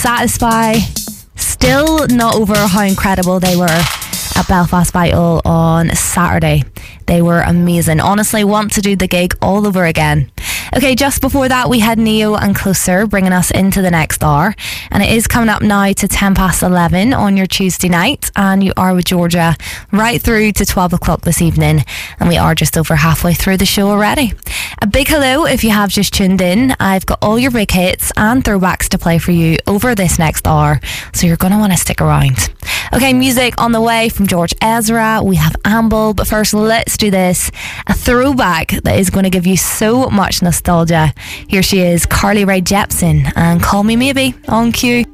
Satisfy. Still not over how incredible they were at Belfast Vital on Saturday. They were amazing. Honestly, want to do the gig all over again. Okay, just before that, we had Neo and Closer bringing us into the next hour. And it is coming up now to 11:10 on your Tuesday night. And you are with Georgia right through to 12 o'clock this evening. And we are just over halfway through the show already. A big hello if you have just tuned in. I've got all your big hits and throwbacks to play for you over this next hour. So you're going to want to stick around. Okay, music on the way from George Ezra. We have Amble. But first, let's do this. A throwback that is going to give you so much nostalgia. Here she is, Carly Rae Jepsen, and Call Me Maybe on Q.